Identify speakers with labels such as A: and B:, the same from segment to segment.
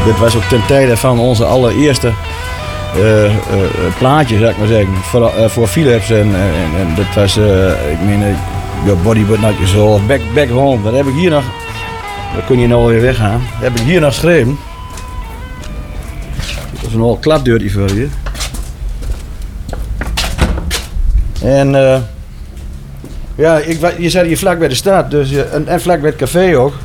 A: Dit was ook ten tijde van onze allereerste plaatje, zou ik maar zeggen, voor Philips. En dat was, ik meen, Body But Not Your Soul, Back Home. Dat heb ik hier nog, dan kun je nou weer weggaan, dat heb ik hier nog geschreven. Dat is een al klapdeurtje voor je. En ja, je zat hier vlak bij de stad, dus, en vlak bij het café ook.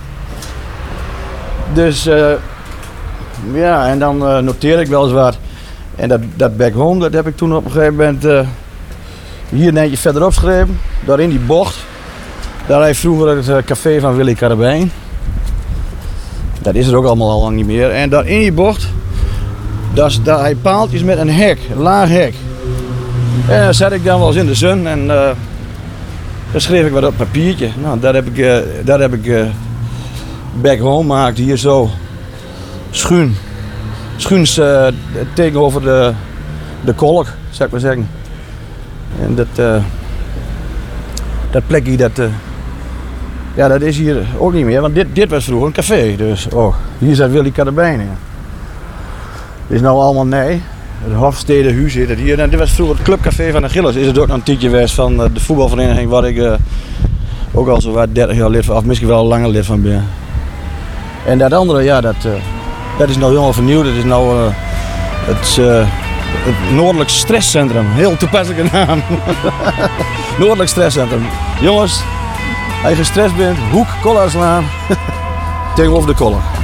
A: Dus ja, en dan noteer ik wel eens wat. En dat Back Home, dat heb ik toen op een gegeven moment hier een eentje verderop geschreven. Daar in die bocht. Daar heeft vroeger het café van Willy Karabijn. Dat is er ook allemaal al lang niet meer. En daar in die bocht, daar hij paaltjes met een hek, een laag hek. En daar zat ik dan wel eens in de zon en daar schreef ik wat op papiertje. Nou, daar heb ik Back Home gemaakt, hier zo. Schuins tegenover de kolk, zou ik maar zeggen. En dat plekje, ja, dat is hier ook niet meer, want dit was vroeger een café. Dus hier zat Willy Karabijn in. Dit is nou allemaal nee. Het Hofstedenhuis zit het hier. En dit was vroeger het clubcafé van de Gilles. Is het ook nog een tijdje geweest van de voetbalvereniging waar ik ook al zo wat 30 jaar lid van, of misschien wel langer lid van ben. En dat andere, ja, dat is nou helemaal vernieuwd. Dat is nou het Noordelijk Stresscentrum. Heel toepasselijke naam. Noordelijk Stresscentrum. Jongens, als je gestrest bent, hoek, Kollarslaan. Tegenover de Kolk.